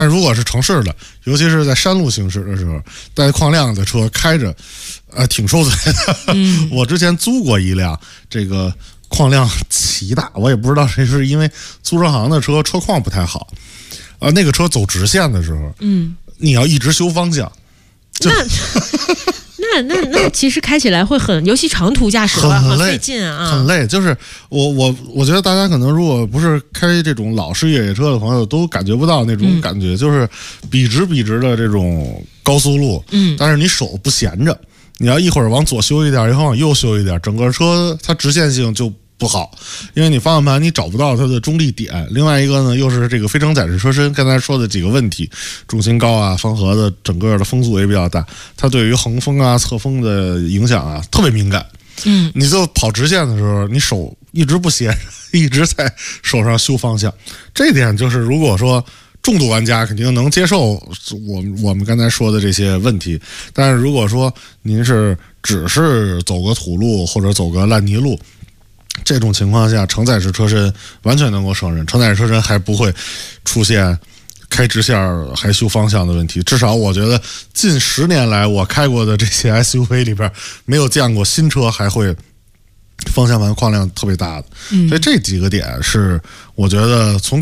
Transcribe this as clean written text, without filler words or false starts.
但如果是城市的，尤其是在山路行驶的时候，带矿量的车开着，挺受罪的。我之前租过一辆这个矿量奇大，我也不知道谁是因为租车行的车况不太好，那个车走直线的时候，你要一直修方向， 那其实开起来会很，尤其长途驾驶很费劲啊， 很累。就是我觉得大家可能如果不是开这种老式越野车的朋友，都感觉不到那种感觉，就是笔直的这种高速路，但是你手不闲着，你要一会儿往左修一点，一会儿往右修一点，整个车它直线性就不好，因为你方向盘你找不到它的中立点。另外一个呢，又是这个非承载式车身，刚才说的几个问题，重心高啊，方盒子整个的风速也比较大，它对于横风啊、侧风的影响啊特别敏感。你就跑直线的时候，你手一直不闲，一直在手上修方向，这一点就是如果说重度玩家肯定能接受我们刚才说的这些问题，但是如果说您是只是走个土路或者走个烂泥路，这种情况下，承载式车身完全能够胜任，承载式车身还不会出现开直线还修方向的问题。至少我觉得近10年来我开过的这些 SUV 里边，没有见过新车还会方向盘矿量特别大的。所以这几个点是我觉得从